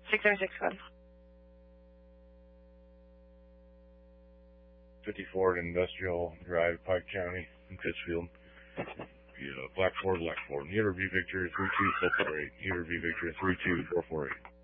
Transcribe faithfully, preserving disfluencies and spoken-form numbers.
six seven six one. fifty-four Industrial Drive, Pike County, in Pittsfield. Yeah, Black Ford, Black Ford. Unitor V Victor three two four four eight. Unitor V Victor three two four four eight.